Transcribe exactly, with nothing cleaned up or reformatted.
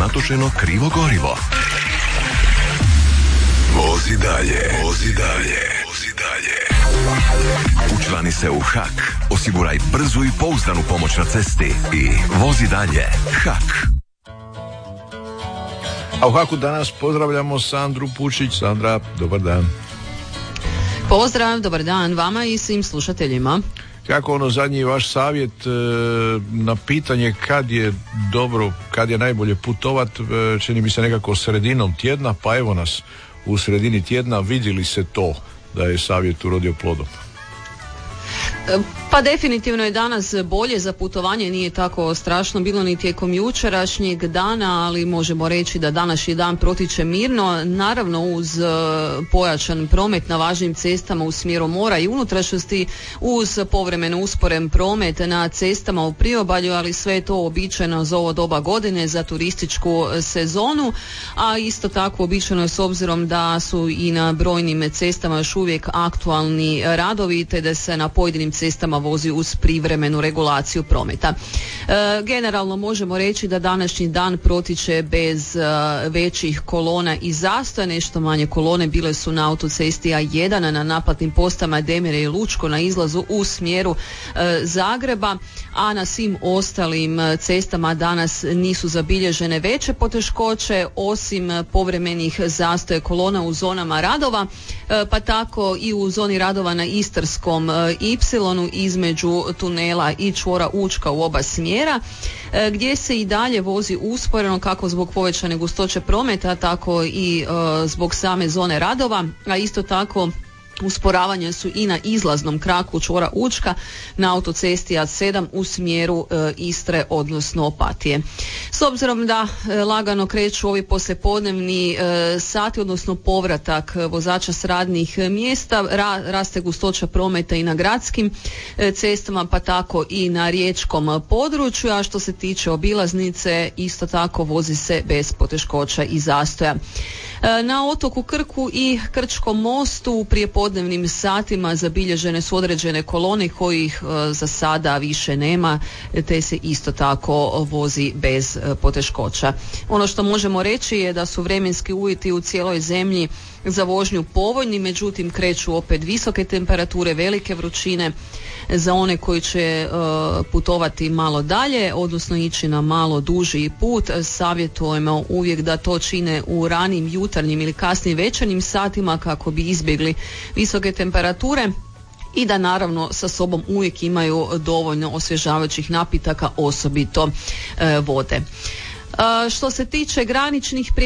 natočeno krivo gorivo. Vozi dalje, vozi dalje, vozi dalje. Učlani se u H A K, osiguraj brzu i pouzdanu pomoć na cesti i vozi dalje. H A K. A u H A K-u danas pozdravljamo Sandru Pučić. Sandra, dobar dan. Pozdrav, dobar dan vama i svim slušateljima. Kako ono zadnji vaš savjet e, na pitanje kad je dobro, kad je najbolje putovat, e, čini mi se nekako sredinom tjedna, pa evo nas u sredini tjedna, vidi li se to da je savjet urodio plodom? Pa definitivno je danas bolje za putovanje, nije tako strašno bilo ni tijekom jučerašnjeg dana, ali možemo reći da današnji dan protiče mirno, naravno uz uh, pojačan promet na važnim cestama u smjeru mora i unutrašnjosti, uz povremeno usporen promet na cestama u priobalju, ali sve je to uobičajeno za ovo doba godine, za turističku sezonu, a isto tako uobičajeno je s obzirom da su i na brojnim cestama još uvijek aktualni radovi, te da se na pojedinim cestama vozi uz privremenu regulaciju prometa. E, generalno možemo reći da današnji dan protiče bez e, većih kolona i zastoja, nešto manje kolone bile su na autocesti A jedan na naplatnim postama Demire i Lučko na izlazu u smjeru e, Zagreba, a na svim ostalim cestama danas nisu zabilježene veće poteškoće osim povremenih zastoja kolona u zonama radova, e, pa tako i u zoni radova na Istarskom e, Y između tunela i čvora Učka u oba smjera, e, gdje se i dalje vozi usporeno kako zbog povećane gustoće prometa, tako i e, zbog same zone radova, a isto tako usporavanja su i na izlaznom kraku čvora Učka na autocesti A sedam u smjeru e, Istre, odnosno Opatije. S obzirom da e, lagano kreću ovi poslijepodnevni e, sati, odnosno povratak vozača s radnih mjesta, ra, raste gustoća prometa i na gradskim e, cestama, pa tako i na riječkom području, a što se tiče obilaznice, isto tako vozi se bez poteškoća i zastoja. E, na otoku Krku i Krčkom mostu u prijepodnevnim satima zabilježene su određene kolone kojih e, za sada više nema, te se isto tako vozi bez e, poteškoća. Ono što možemo reći je da su vremenski uvjeti u cijeloj zemlji za vožnju povoljni, međutim kreću opet visoke temperature, velike vrućine. Za one koji će uh, putovati malo dalje, odnosno ići na malo duži put, savjetujemo uvijek da to čine u ranim jutarnjim ili kasnim večernjim satima kako bi izbjegli visoke temperature i da naravno sa sobom uvijek imaju dovoljno osvježavajućih napitaka, osobito uh, vode. Uh, što se tiče graničnih